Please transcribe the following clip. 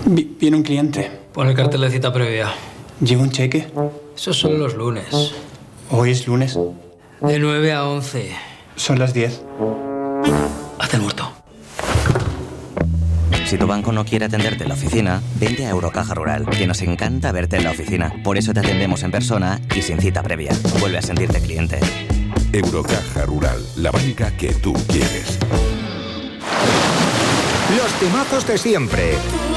Viene un cliente. Pon el cartel de cita previa. ¿Lleva un cheque? Eso son los lunes. Hoy es lunes. De 9 a 11. Son las 10. Haz el muerto. Si tu banco no quiere atenderte en la oficina, vente a Eurocaja Rural, que nos encanta verte en la oficina. Por eso te atendemos en persona y sin cita previa. Vuelve a sentirte cliente. Eurocaja Rural, la banca que tú quieres. Los temazos de siempre.